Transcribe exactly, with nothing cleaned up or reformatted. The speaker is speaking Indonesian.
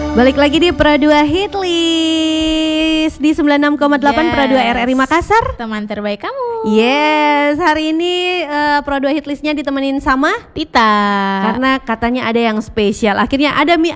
Balik lagi di Pro dua Hitlist di sembilan puluh enam koma delapan Yes. Pro dua R R I Makassar. Teman terbaik kamu. Yes, hari ini uh, Pro dua Hitlistnya ditemenin sama Tita. karena katanya ada yang spesial. Akhirnya ada Mi